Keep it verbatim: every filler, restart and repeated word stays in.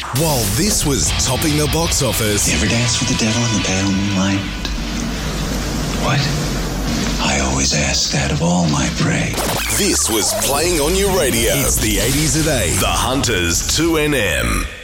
While this was topping the box office... You ever dance with the devil in the pale moonlight? What? I always ask that of all my prey. This was playing on your radio. It's the eighties a day. The Hunters two N M.